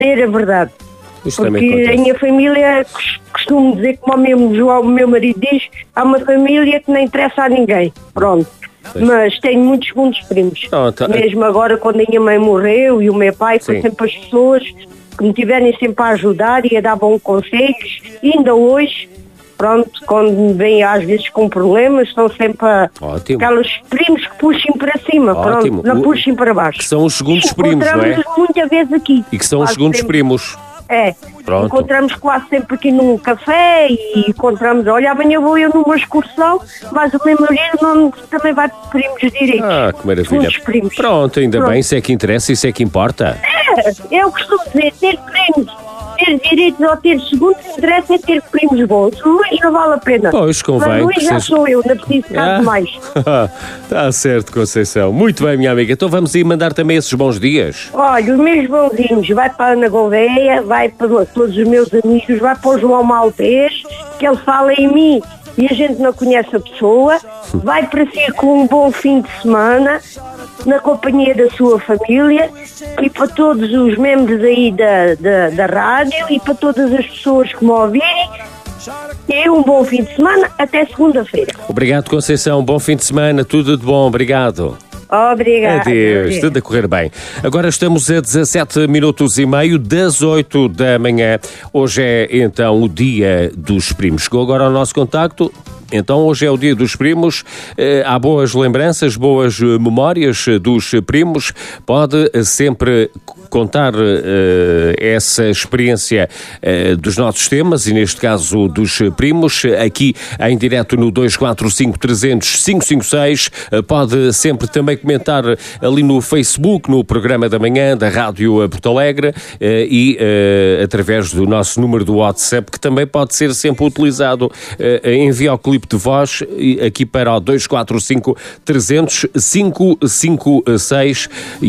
dizer a verdade. Isto Porque a minha família, costumo dizer, como o meu marido diz, há uma família que não interessa a ninguém. Pronto. Pois. Mas tenho muitos primos. Mesmo agora, quando a minha mãe morreu e o meu pai, foi sempre as pessoas que me tiverem sempre a ajudar e a dar bons conselhos. E ainda hoje, pronto, quando me vêm às vezes com problemas, são sempre aqueles primos que puxem para cima, pronto, não puxem para baixo. Que são os segundos primos, não é? Encontramos muitas vezes aqui. E que são os segundos primos. É, pronto. Encontramos quase sempre aqui num café e encontramos, olha, amanhã vou eu numa excursão, mas o meu marido também vai de primos direitos. Ah, que maravilha. Primos. Pronto, ainda bem, isso é que interessa, isso é que importa. Eu costumo dizer, ter primos, ter direitos ou ter segundos, interessa é ter primos bons. Luís não vale a pena. Pois, convém. Mas Luís já sou eu, não preciso ficar demais. Está certo, Conceição. Muito bem, minha amiga. Então vamos aí mandar também esses bons dias. Olha, os meus bonzinhos, vai para a Ana Gouveia, vai para todos os meus amigos, vai para o João Maltês, que ele fala em mim e a gente não conhece a pessoa, vai para si com um bom fim de semana, na companhia da sua família e para todos os membros aí da rádio e para todas as pessoas que me ouvirem. E um bom fim de semana, até segunda-feira. Obrigado, Conceição. Bom fim de semana, tudo de bom. Obrigado. Obrigado. Adeus, tudo a correr bem. Agora estamos a 17 minutos e meio das 8 da manhã. Hoje é então o Dia dos Primos. Chegou agora ao nosso contacto. Então hoje é o Dia dos Primos, há boas lembranças, boas memórias dos primos, pode sempre contar essa experiência dos nossos temas e neste caso dos primos, aqui em direto no 245-300-556, pode sempre também comentar ali no Facebook, no programa da manhã da Rádio Porto Alegre e através do nosso número do WhatsApp, que também pode ser sempre utilizado, envia o clipe de voz aqui para o 245-300-556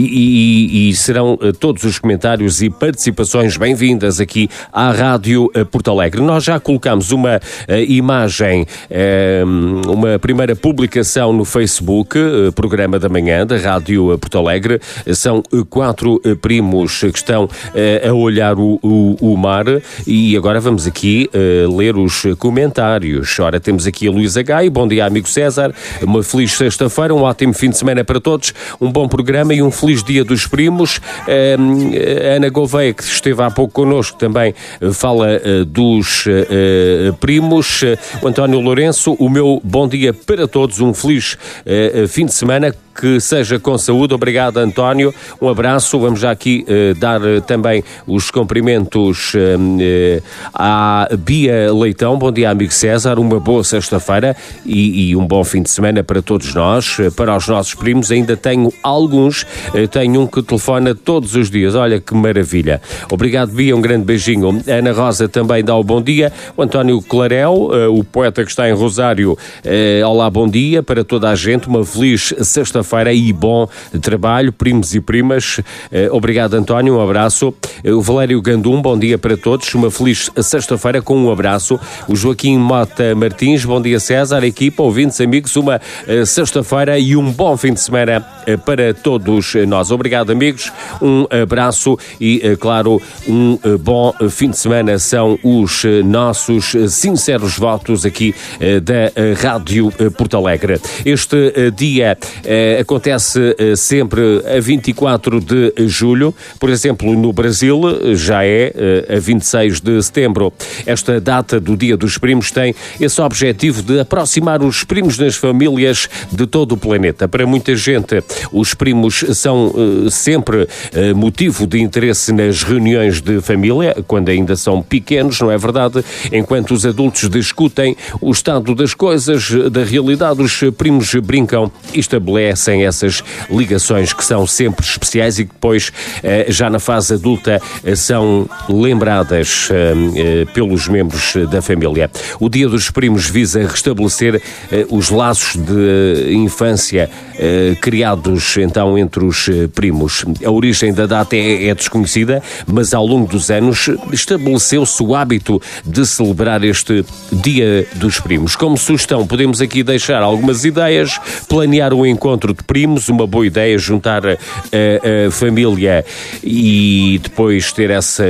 e serão todos os comentários e participações bem-vindas aqui à Rádio Porto Alegre. Nós já colocamos uma imagem, uma primeira publicação no Facebook, programa da manhã da Rádio Porto Alegre. São 4 primos que estão a olhar o mar e agora vamos aqui ler os comentários. Ora, temos aqui a Luísa Gai. Bom dia, amigo César. Uma feliz sexta-feira, um ótimo fim de semana para todos, um bom programa e um feliz dia dos primos. Ana Gouveia, que esteve há pouco connosco, também fala dos primos. O António Lourenço, o meu bom dia para todos, um feliz fim de semana, que seja com saúde. Obrigado, António. Um abraço. Vamos já aqui dar também os cumprimentos à Bia Leitão. Bom dia, amigo César. Uma boa sexta-feira e um bom fim de semana para todos nós. Para os nossos primos, ainda tenho alguns. Tenho um que telefona todos os dias. Olha que maravilha. Obrigado, Bia. Um grande beijinho. A Ana Rosa também dá o bom dia. O António Clarel, o poeta que está em Rosário. Olá, bom dia para toda a gente. Uma feliz sexta-feira e bom trabalho, primos e primas. Obrigado, António, um abraço. O Valério Gandum, bom dia para todos, uma feliz sexta-feira com um abraço. O Joaquim Mota Martins, bom dia, César, equipa, ouvintes, amigos, uma sexta-feira e um bom fim de semana para todos nós. Obrigado, amigos, um abraço e, claro, um bom fim de semana são os nossos sinceros votos aqui da Rádio Porto Alegre. Este dia acontece sempre a 24 de julho, por exemplo, no Brasil já é a 26 de setembro. Esta data do Dia dos Primos tem esse objetivo de aproximar os primos das famílias de todo o planeta. Para muita gente, os primos são sempre motivo de interesse nas reuniões de família, quando ainda são pequenos, não é verdade? Enquanto os adultos discutem o estado das coisas, da realidade, os primos brincam e estabelecem essas ligações que são sempre especiais e que depois, já na fase adulta, são lembradas pelos membros da família. O Dia dos Primos visa restabelecer os laços de infância criados então entre os primos. A origem da data é desconhecida, mas ao longo dos anos estabeleceu-se o hábito de celebrar este Dia dos Primos. Como sugestão, podemos aqui deixar algumas ideias, planear um encontro de primos, uma boa ideia, juntar a família e depois ter essa